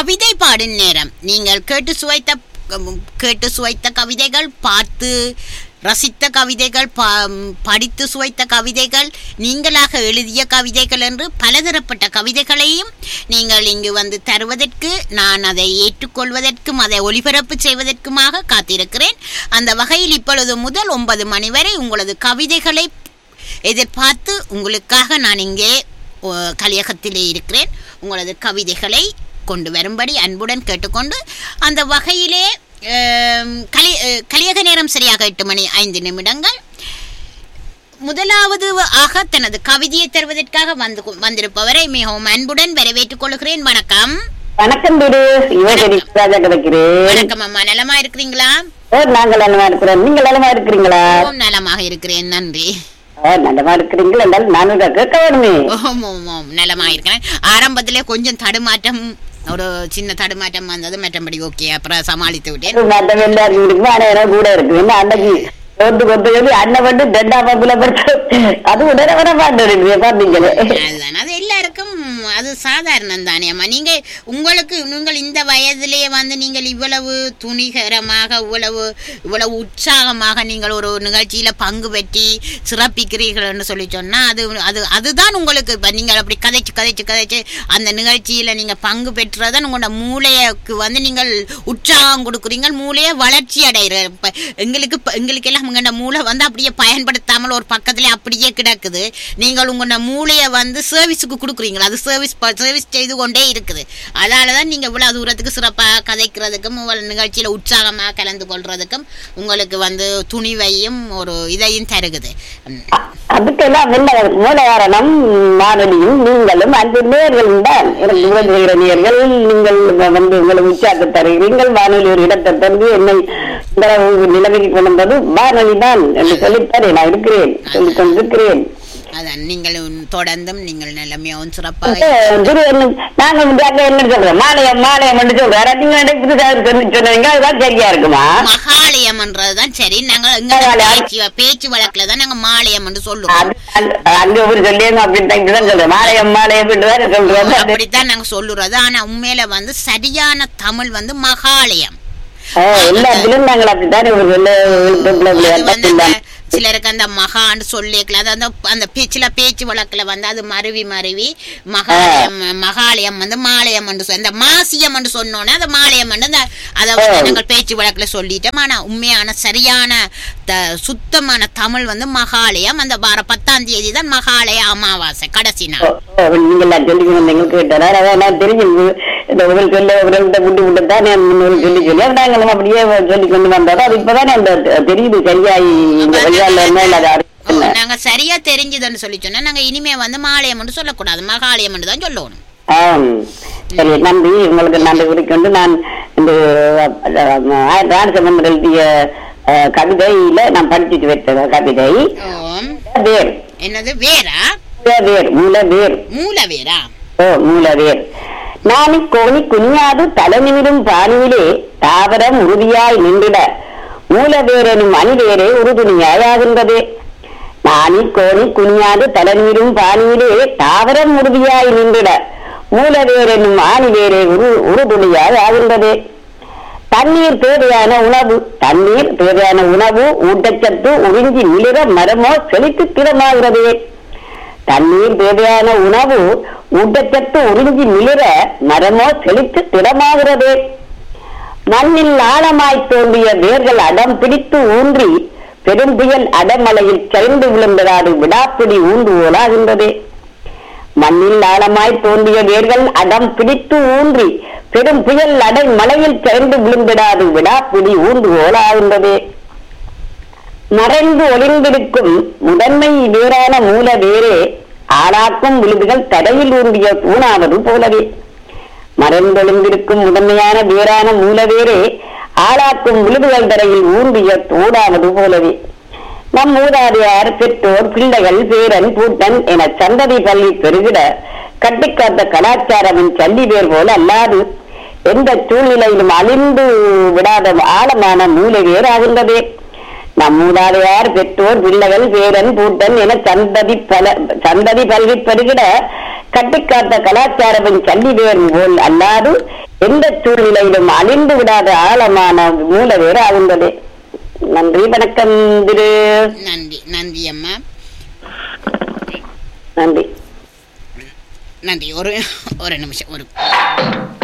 கவிதை பாடும் நேரம். நீங்கள் கேட்டு சுவைத்த கவிதைகள், பார்த்து ரசித்த கவிதைகள், படித்து சுவைத்த கவிதைகள், நீங்களாக எழுதிய கவிதைகள் என்று பலதரப்பட்ட கவிதைகளையும் நீங்கள் இங்கு வந்து தருவதற்கு, நான் அதை ஏற்றுக்கொள்வதற்கும் அதை ஒளிபரப்பு செய்வதற்குமாக காத்திருக்கிறேன். அந்த வகையில் இப்பொழுது முதல் 9 மணி வரை உங்களது கவிதைகளை எதிர்பார்த்து உங்களுக்காக நான் இங்கே கலியகத்திலே இருக்கிறேன். உங்களது கவிதைகளை கொண்டு வரும்படி அன்புடன் கேட்டுக்கொண்டு, அந்த வகையிலே கலியக நேரம் சரியாக 8:05. முதலாவது ஆக தனது கவிதையை தருவதற்காக வந்திருப்பவரை மிகவும் அன்புடன் வரவேற்றுக் கொள்கிறேன். வணக்கம். வணக்கம். வணக்கம் அம்மா, நலமா இருக்கிறீங்களா? நாங்கள் நலமா இருக்கிறோம். நீங்கள் நலமா இருக்கிறீங்களா? நலமாக இருக்கிறேன், நன்றி. நலமா இருக்கிறீங்களா? நானும் கேட்க வேணுமே. நலமா இருக்கிறேன். ஆரம்பத்திலே கொஞ்சம் தடுமாற்றம், ஒரு சின்ன தடுமாற்றம் வந்தது, மற்றபடி ஓகே, அப்புறம் சமாளித்து விட்டேன். கூட இருக்கு அன்னைக்கு அண்ணன் வந்து 2ஆம் வகுப்புல படிச்சு அது உடனே வர மாட்டேன். அது எல்லாருக்கும் அது சாதாரணம் தானே அம்மா. நீங்கள் இந்த வயதிலே வந்து நீங்கள் இவ்வளவு துணிகரமாக இவ்வளவு உற்சாகமாக நீங்கள் ஒரு நிகழ்ச்சியில பங்கு பெற்றி சிறப்பிக்கிறீர்கள் என்று சொல்லி சொன்னா அதுதான் உங்களுக்கு. நீங்கள் அப்படி கதைச்சு அந்த நிகழ்ச்சியில நீங்க பங்கு பெற்றதான் உங்களோட மூளைக்கு வந்து நீங்கள் உற்சாகம் கொடுக்குறீங்க, மூளையை வளர்ச்சி அடைகிற. எங்களுக்கு எல்லாம் உங்களோட மூளை வந்து அப்படியே பயன்படுத்தாமல் ஒரு பக்கத்திலே அப்படியே கிடக்குது. நீங்கள் உங்களோட மூளையை வந்து சர்வீஸுக்கு கொடுக்குறீங்களா, அது சர்வீஸ் செய்து கொண்டே இருக்குது. அதனாலதான் நீங்க இவ்வளவு தூரத்துக்கு சிறப்பாக கதைக்கிறதுக்கும் நிகழ்ச்சியில உற்சாகமாக கலந்து கொள்றதுக்கும் உங்களுக்கு வந்து துணிவையும் ஒரு இதையும் தருகுது. அதுக்கெல்லாம் மூல காரணம் வானொலியும் நீங்களும் அன்பு நேர்களும் தான். எனக்கு நேர்கள் நீங்கள் வந்து உங்களை உற்சாக தருகிறீர்கள். வானொலி ஒரு இடத்தை தந்து என்னை நிலைமைக்கு கொண்டு வந்தது வானொலி தான் என்று சொல்லித்தானே நான் இருக்கிறேன், சொல்லிக் கொண்டிருக்கிறேன். அதான் நீங்கள் தொடர்ந்தும் நீங்கள் நிலைமையாவும் சிறப்பாக நாங்க என்ன சொல்றோம், மாலயம் என்று சொல்றோம். சொன்னீங்க அதுதான் சரியா இருக்குமா? மகாலயம் என்றதுதான் சரி. நாங்க பேச்சு வழக்குலதான் நாங்க மாலயம் என்று சொல்லுவோம். அங்க ஒரு சொல்லியங்க அப்படித்தான் சொல்றோம், மாலயம் சொல்றோம், அப்படித்தான் நாங்க சொல்லுறது. ஆனா உண்மையில வந்து சரியான தமிழ் வந்து மகாலயம். எல்லாத்திலும் நாங்கள் அப்படித்தான். சிலருக்கு அந்த மகான்னு சொல்லிக்கலாம். அது அந்த சில பேச்சு வழக்குல வந்து அது மருவி மகாலயம் வந்து மாலயம் இந்த மாசியம் என்று சொன்னோன்னா அது மாலயம் அதை வந்து நாங்கள் பேச்சு வழக்குல சொல்லிட்டோம். ஆனா உண்மையான சரியான சுத்தமான தமிழ் வந்து மகாலயம். அந்த வார 10ஆம் தேதி தான் மகாலய அமாவாசை, கடைசி நாள். அப்படியே சொல்லி கொண்டு வந்தோம். அது இப்பதான் தெரியுது சரியாயி. நாங்க சரியா தெரிஞ்சதுன்னு சொல்லி சொன்னா நாங்க இனிமே வந்து மாலயம் சொல்லக்கூடாது, மகாலயம் தான் சொல்லணும். சரி, நன்றி. உங்களுக்கு நன்றி குறிக்கொண்டு நான் இந்த ராஜசம்பந்தர் எழுதிய கவிதையில நான் படிச்சுட்டு வைத்த கவிதை வேர். என்னது வேரா? மூலவேர். மூலவேரா? மூலவேர். நானி கோணி குனியாது தலைநிமிரும் பாணியிலே தாவரம் உறுதியாய் நின்றிட மூலவேரனும் அணிவேரே உறுதுணியாய் ஆகின்றது. நானி கோணி குனியாது தலைநீரும் பாணியிலே தாவரம் உறுதியாய் நின்றிட மூலவேரனும் ஆணிவேரே உறுதுணியாய் ஆகின்றது. தண்ணீர் தேவையான உணவு ஊட்டச்சத்து உறிஞ்சி மிளிர மரமோ செழித்து திடமாகிறது. தண்ணீர் தேவையான உணவு ஊட்டச்சத்து உறிஞ்சி மிளிர மரமோ செழித்து திடமாகிறது. மண்ணில் ஆழமாய் தோன்றிய வேர்கள் அடம் பிடித்து ஊன்றி பெரும் புயல் அடமலையில் சரிந்து விழுந்ததாது விடாப்பிடி ஊன்று ஓலாகின்றது. மண்ணில் ஆழமாய் தோன்றிய வேர்கள் அடம் பிடித்து ஊன்றி பெரும் புயல் அடைமலையில் சரிந்து விழுந்திடாது விடாப்பிடி ஊன்று ஓலாகின்றது. மறைந்து ஒளிந்திருக்கும் முதன்மை வேறான மூல வேரே ஆளாக்கும் விழுதுகள் தரையில் ஊன்றிய தூணாவது போலவே. மறைந்தொழிந்திருக்கும் முதன்மையான வேறான மூலவேரே ஆளாக்கும் விழுதுகள் தரையில் ஊன்றிய தூடாவது போலவே. நம் மூதாதையார், பெற்றோர், பிள்ளைகள், பேரன், பூட்டன் என சந்ததி பள்ளி பெருகிட கட்டிக்காத்த கலாச்சாரமின் சல்லி வேர் போல அல்லாது எந்த சூழ்நிலையிலும் அழிந்து விடாத ஆழமான மூலை வேறாகின்றதே. நம் மூதாதையார், பெற்றோர், பிள்ளைகள், பேரன், பூட்டன் என சந்ததி பல்கி பெருகிட கட்டிக்காத்த கலாச்சாரமின் சல்லி வேர் போல் அல்லாது எந்த சூழ்நிலையிலும் அழிந்து விடாத ஆழமான மூலவேறு ஆகின்றது. நன்றி, வணக்கம் திரு. நன்றி நன்றி அம்மா, நன்றி நன்றி. ஒரு நிமிஷம்.